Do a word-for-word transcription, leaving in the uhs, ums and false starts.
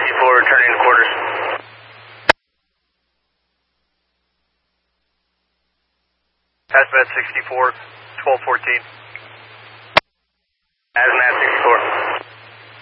sixty-four, returning to quarters. Hazmat sixty-four, twelve fourteen. Hazmat sixty-four.